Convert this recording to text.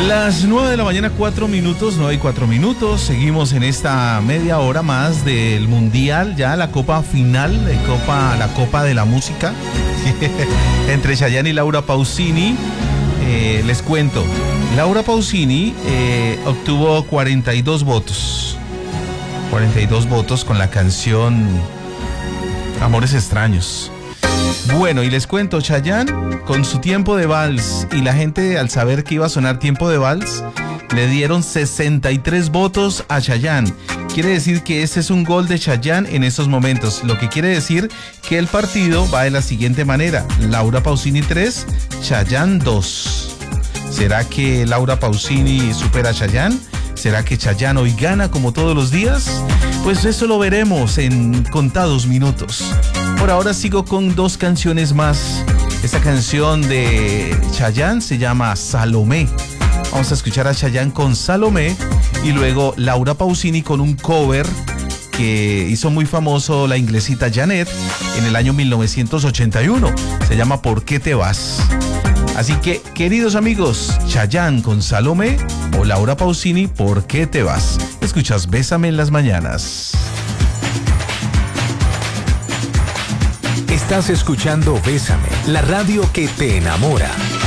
Las 9 de la mañana, 4 minutos, 9 y 4 minutos. Seguimos en esta media hora más del Mundial, ya la copa final, la copa de la música, entre Chayanne y Laura Pausini. Les cuento, Laura Pausini obtuvo 42 votos. 42 votos con la canción Amores Extraños. Bueno, y les cuento, Chayanne con su Tiempo de Vals, y la gente al saber que iba a sonar Tiempo de Vals, le dieron 63 votos a Chayanne. Quiere decir que este es un gol de Chayanne en estos momentos, lo que quiere decir que el partido va de la siguiente manera: Laura Pausini 3, Chayanne 2. ¿Será que Laura Pausini supera a Chayanne? ¿Será que Chayanne hoy gana como todos los días? Pues eso lo veremos en contados minutos. Por ahora sigo con dos canciones más. Esta canción de Chayanne se llama Salomé. Vamos a escuchar a Chayanne con Salomé y luego Laura Pausini con un cover que hizo muy famoso la inglesita Janet en el año 1981. Se llama ¿Por qué te vas? Así que, queridos amigos, Chayanne con Salomé o Laura Pausini, ¿Por qué te vas? Escuchas Bésame en las mañanas. Estás escuchando Bésame, la radio que te enamora.